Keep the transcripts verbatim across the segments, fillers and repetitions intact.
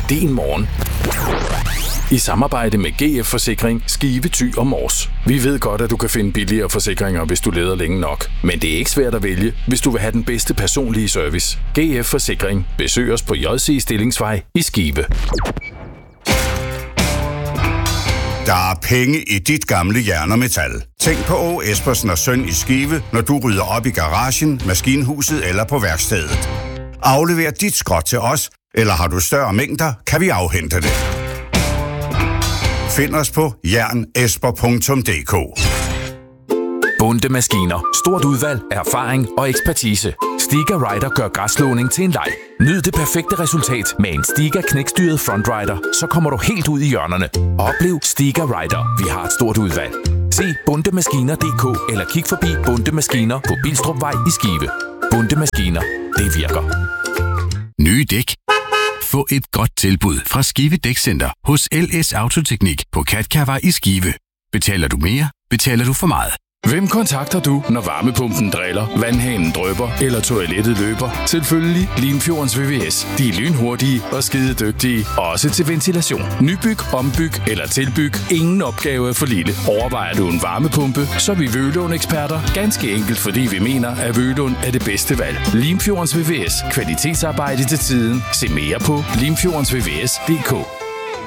Din morgen. I samarbejde med G F Forsikring, Skive, Thy og Mors. Vi ved godt, at du kan finde billigere forsikringer, hvis du leder længe nok. Men det er ikke svært at vælge, hvis du vil have den bedste personlige service. G F Forsikring. Besøg os på J C Stillingsvej i Skive. Der er penge i dit gamle jern og metal. Tænk på Å Espersen og Søn i Skive, når du rydder op i garagen, maskinhuset eller på værkstedet. Aflever dit skrot til os, eller har du større mængder, kan vi afhente det. Find os på jernesper punktum d k. Bunde Maskiner. Stort udvalg, erfaring og ekspertise. Stiga Rider gør græsslåning til en leg. Nyd det perfekte resultat med en Stiga knækstyret frontrider, så kommer du helt ud i hjørnerne. Oplev Stiga Rider. Vi har et stort udvalg. Se bundemaskiner punktum d k eller kig forbi Bunde Maskiner på Bilstrupvej i Skive. Bunde Maskiner. Det virker. Nye dæk. Få et godt tilbud fra Skive Dækcenter hos L S Autoteknik på Katkavej i Skive. Betaler du mere, betaler du for meget. Hvem kontakter du, når varmepumpen driller, vandhanen drypper eller toilettet løber? Selvfølgelig Limfjordens V V S. De er lynhurtige og skide dygtige, også til ventilation. Nybyg, ombyg eller tilbyg. Ingen opgave er for lille. Overvejer du en varmepumpe, så er vi Vølund-eksperter. Ganske enkelt, fordi vi mener, at Vølund er det bedste valg. Limfjordens V V S. Kvalitetsarbejde til tiden. Se mere på limfjordens v v s punktum d k.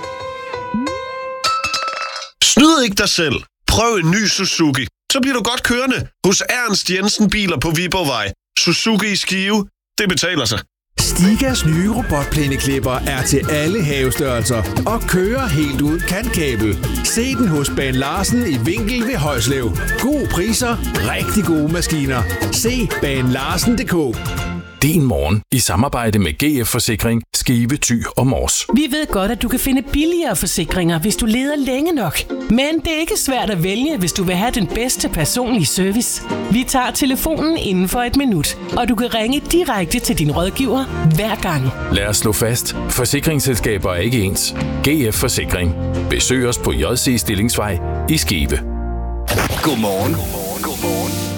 Snyd ikke dig selv. Prøv en ny Suzuki. Så bliver du godt kørende hos Ernst Jensen Biler på Viborgvej. Suzuki i Skive. Det betaler sig. Stigas nye robotplæneklipper er til alle havestørrelser og kører helt ud kantkabel. Se den hos Baan Larsen i Vinkel ved Højslev. Gode priser, rigtig gode maskiner. Se baan larsen punktum d k. Din morgen i samarbejde med G F Forsikring, Skive, Thy og Mors. Vi ved godt, at du kan finde billigere forsikringer, hvis du leder længe nok. Men det er ikke svært at vælge, hvis du vil have den bedste personlige service. Vi tager telefonen inden for et minut, og du kan ringe direkte til din rådgiver hver gang. Lad os slå fast. Forsikringsselskaber er ikke ens. G F Forsikring. Besøg os på J C Stillingsvej i Skive. Godmorgen. Godmorgen. Godmorgen.